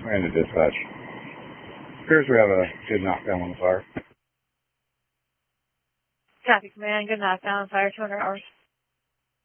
Command to dispatch. Appears we have a good knockdown on the fire. Copy, Command. Good knockdown on fire, 200 hours.